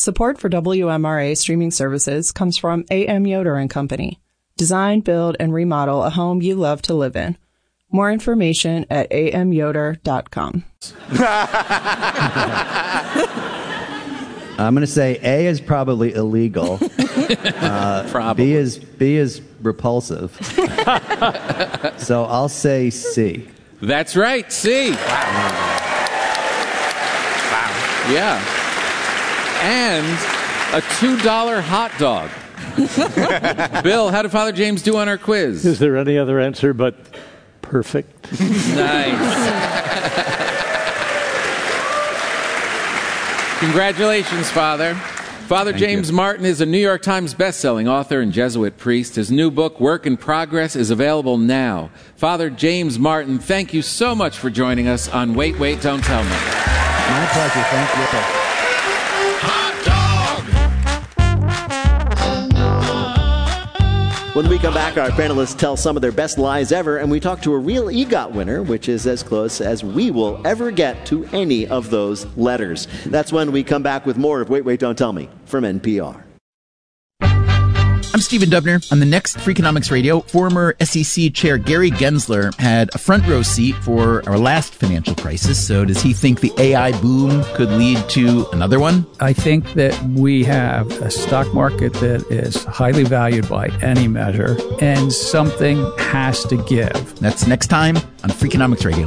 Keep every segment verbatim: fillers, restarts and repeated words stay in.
Support for W M R A streaming services comes from A M Yoder and Company. Design, build, and remodel a home you love to live in. More information at a m yoder dot com. I'm going to say A is probably illegal. Uh, probably. B is B is repulsive. So I'll say C. That's right, C. Wow. Wow. Yeah. And a two dollar hot dog. Bill, how did Father James do on our quiz? Is there any other answer but perfect? Nice. Congratulations, Father. Father Thank James you. Martin is a New York Times bestselling author and Jesuit priest. His new book, Work in Progress, is available now. Father James Martin, thank you so much for joining us on Wait, Wait, Don't Tell Me. My pleasure. Thank you. When we come back, our panelists tell some of their best lies ever, and we talk to a real EGOT winner, which is as close as we will ever get to any of those letters. That's when we come back with more of Wait, Wait, Don't Tell Me from N P R. I'm Stephen Dubner. On the next Freakonomics Radio, former S E C Chair Gary Gensler had a front row seat for our last financial crisis. So does he think the A I boom could lead to another one? I think that we have a stock market that is highly valued by any measure, and something has to give. That's next time on Freakonomics Radio.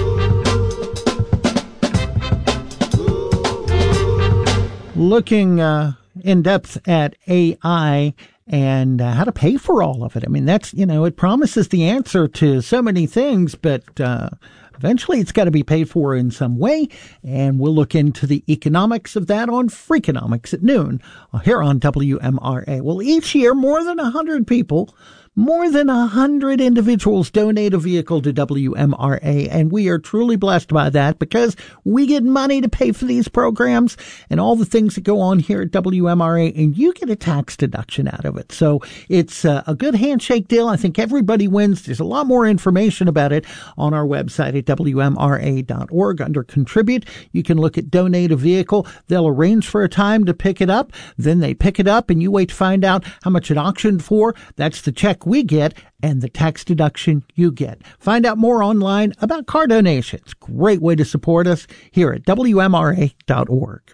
Looking uh, in depth at A I and uh, how to pay for all of it. I mean, that's, you know, it promises the answer to so many things, but uh, eventually it's got to be paid for in some way. And we'll look into the economics of that on Freakonomics at noon here on W M R A. Well, each year, more than one hundred people, more than one hundred individuals donate a vehicle to W M R A, and we are truly blessed by that because we get money to pay for these programs and all the things that go on here at W M R A, and you get a tax deduction out of it. So it's a, a good handshake deal. I think everybody wins. There's a lot more information about it on our website at W M R A dot org under Contribute. You can look at Donate a Vehicle. They'll arrange for a time to pick it up. Then they pick it up, and you wait to find out how much it auctioned for. That's the check we get and the tax deduction you get. Find out more online about car donations. Great way to support us here at W M R A dot org.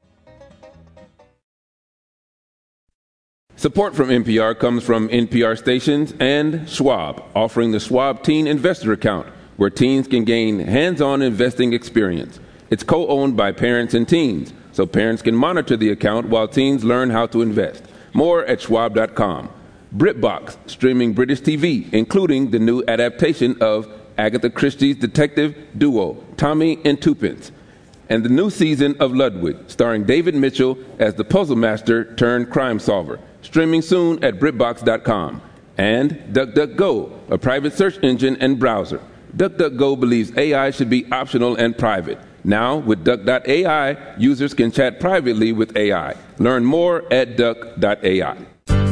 Support from N P R comes from N P R stations and Schwab, offering the Schwab Teen Investor Account, where teens can gain hands-on investing experience. It's co-owned by parents and teens, so parents can monitor the account while teens learn how to invest. More at schwab dot com. BritBox, streaming British T V, including the new adaptation of Agatha Christie's detective duo, Tommy and Twopence, and the new season of Ludwig, starring David Mitchell as the puzzle master turned crime solver, streaming soon at britbox dot com. And DuckDuckGo, a private search engine and browser. DuckDuckGo believes A I should be optional and private. Now, with Duck dot A I, users can chat privately with A I. Learn more at duck dot A I.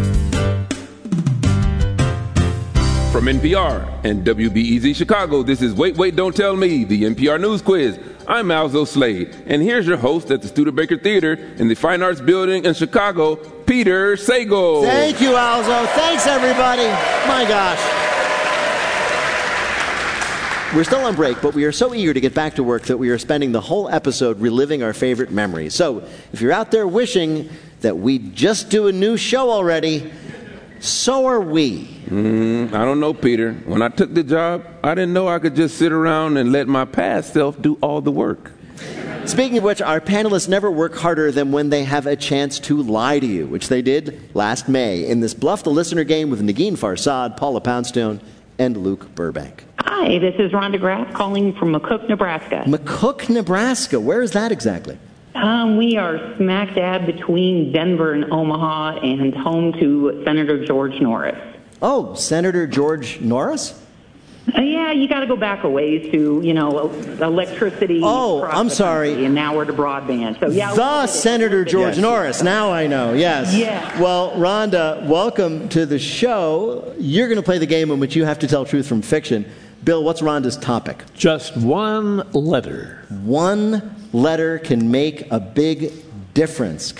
From N P R and W B E Z Chicago, this is Wait, Wait, Don't Tell Me, the N P R News Quiz. I'm Alzo Slade, and here's your host at the Studebaker Theater in the Fine Arts Building in Chicago, Peter Sagal. Thank you, Alzo. Thanks, everybody. My gosh. We're still on break, but we are so eager to get back to work that we are spending the whole episode reliving our favorite memories. So if you're out there wishing that we'd just do a new show already, so are we. Mm, I don't know, Peter. When I took the job, I didn't know I could just sit around and let my past self do all the work. Speaking of which, our panelists never work harder than when they have a chance to lie to you, which they did last May in this Bluff the Listener game with Negin Farsad, Paula Poundstone, and Luke Burbank. Hi, this is Rhonda Graff calling from McCook, Nebraska. McCook, Nebraska. Where is that exactly? Um, we are smack dab between Denver and Omaha and home to Senator George Norris. Oh, Senator George Norris? Uh, yeah, you got to go back a ways to, you know, electricity. Oh, I'm sorry. And now we're to broadband. So yeah, the Senator George yes. Norris. Now I know. Yes. Yeah. Well, Rhonda, welcome to the show. You're going to play the game in which you have to tell truth from fiction. Bill, what's Rhonda's topic? Just one letter. One letter can make a big difference.